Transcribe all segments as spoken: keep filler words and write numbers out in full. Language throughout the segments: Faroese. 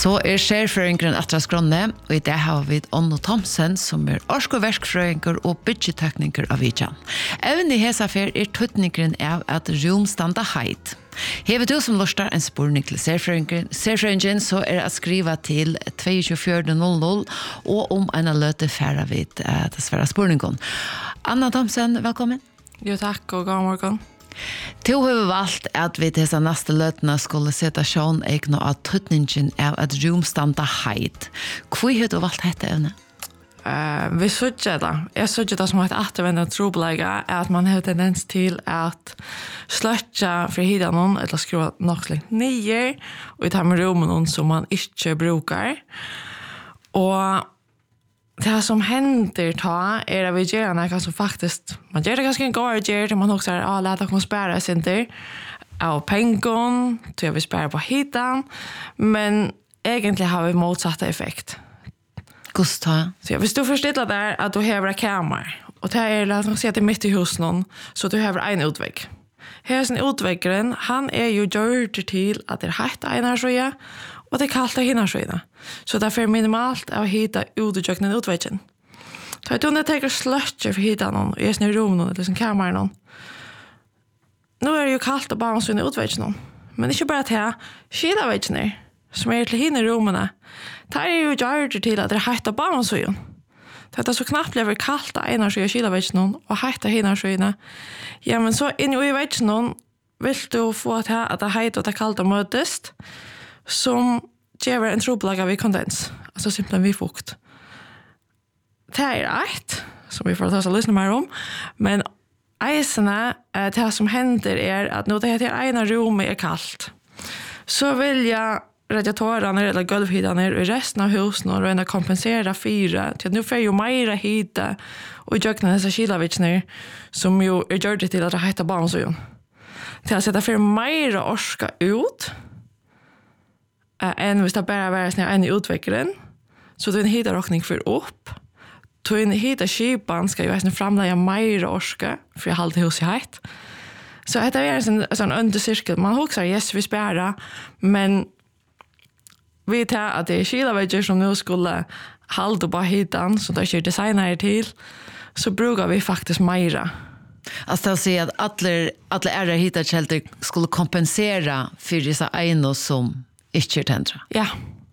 Så er skjærføringen Atra Skronne, og i det har vi Onno Thomsen, som er orskoverskfrøyinger og budgettekniker av Vidjan. Even i hesafer er tøtningeren av at romstanda heit. Hever du som lortar en spurning til særføringen, så er det å skrive til to to fire null null og om en løte færre vid uh, til svære spurningen. Anna Thomsen, velkommen. Jo, takk, og god morgen. To har valgt at vi til neste løtene skulle sette sjån egnet av tøtningen av at romstanda heit. Hvor har du valgt dette evne? Uh, vi sørger det. Jeg sørger det som et attervendet trobeleggere er at man har tendens til at sløtja for hida noen, eller skruva nok litt nye, og ta med rommen noen som man ikke bruker. Og det som händer ta är att vi gör något som faktiskt man gör det ganska god gör man också ah låta oss spara sin där av pengar till vi spara på hitan men egentligen har vi motsatta effekt. Gusta. Så jag vill stå förstå där att du har en kamera och det är låt oss säga att det är mitt i huset någon så du har en utväg. Här är en utvägaren han är ju gjord till att det heter ena så og det er kallt av hinnarsøyna. Så det er minimalt av hita ut og jøkken utveitjen. Så jeg tror jeg tenker sløtjer for hita noen, og jeg snur rom noen, eller som kamera noen. Nå er det jo kallt av barnsøyna utveitjen noen. Men ikke bare til skidaveitjener, som er til hinne rommene. Det er jo gjør til at det er heit av barnsøyna. Det er så knappt blir kallt av enarsøyna skidaveitjen noen, og heit av hinnarsøyna. Ja, men så inn i veitjen noen, vil du få til at det er heit og det er kallt av møtest, som ger en trobelaga vid kondens. Alltså simpelthen vid fukt. Det är ett som vi får ta oss och lyssna mer om. Men eisene, det som händer är att nu det heter ena rummet är kallt. Så vill jag radiatorerna eller gulvhidarna i resten av husen och röna kompensera fyra till att nu får ju mera hita och jökna dessa kilavitsner som ju är gjort till att det heter barnsöjon. Till att sätta för mera orska ut Uh, en hvis det bare er sånn en i utvikleren, så du en hitarokning for opp. Du en hitarskipan skal jo være sånn framleie mer orske, for jeg halte hos i heit. Så det er en sånn, sånn undersirkel. Man husker, yes, vi spærer, men vi tar at det er kiloveger som nå skulle halte på hitan, så det er ikke designer til, så bruker vi faktisk mer. Alltså att säga att alla alla är hitarkälter skulle kompensera för dessa eno som ikke tendra. Ja.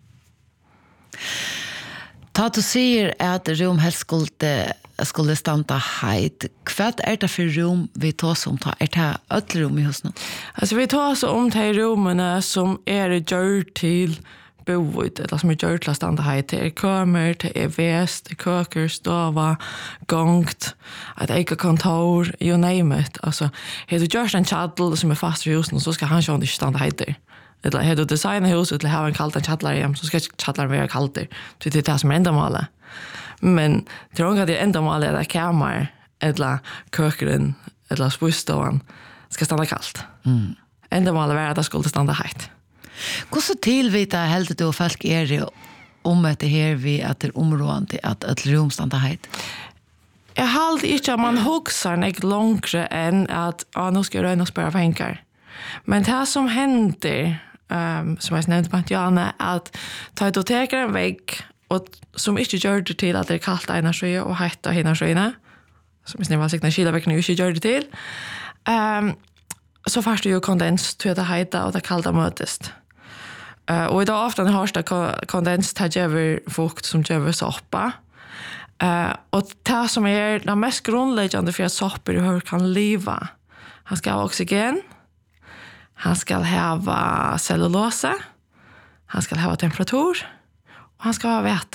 Ta du sier at rom helst skulle, skulle standa heit. Hva er det for rom vi tar som tar? Er det alle rom i husen? Altså vi tar så om de rommene som er gjort til boet, eller som er gjort til å standa heit. Det er kømer, det er vest, det er køker, stova, gongt, et eget kontor, you name it. Altså, har du gjort en tjaddel som er fast i husen, så skal han ikke standa heit der. Eller har du designet huset til å ha en kallt en chatlar hjem, så skal ikke chatlar være kallt der. Det er det som er endamålet. Men det er også at det er endamålet er det kamer, eller køkeren, eller spusståen skal standa kallt. Mm. Endamålet er at det skulle standa heit. Hvordan tilvita heldet du og folk er det om etter her vi at det er områdende at et rom standa heit? Jeg halte ikke at man hokser nek långre enn at ah, nå skal jeg røyne og spørre penger. Men det som händer, um, som jeg nevnte på Janne, at ta et teker en vegg, og som ikke gjør det til at det er kaldt ena skjøye og heit av hina skjøyene, som jeg snitt var sikkert kilavekkene ikke gjør det til, um, så først er jo kondens til at det heita og det kalda møtest. Uh, og i dag ofte har det kondens til gjøver fukt som gjøver soppa. Uh, og det som er det mest grunnleggende for at sopper i hør kan leva. Han skal ha oxygen, han skal ha cellulose, han skal ha temperatur, og han skal ha vete.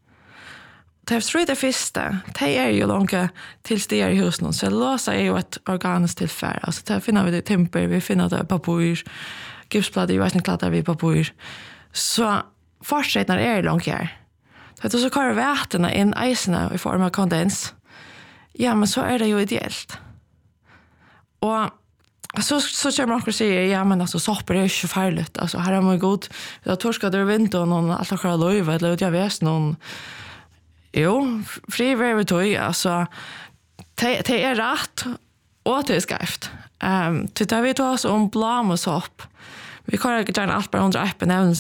Det er tror jeg det første, det er jo langt tilsteder i husen. Cellulose er jo et organisk tilfær. Altså, det finner vi det i timper, vi finner det i papur, gipsplater, jo veisning klatter vi i papur. Så fortsettene er langt her. Det er så kører vetene inn eisene i form av kondens. Ja, men så er det jo ideelt. Og Så så kör man också säger ja men alltså sopper är ju farligt. Alltså här har man god jag torskar där vinter och någon allt har löv eller jag vet någon jo fri very toy alltså det det är rätt och det är skevt. Ehm um, till det vi tar oss om blam och sopp. Vi kan inte gärna allt bara under appen även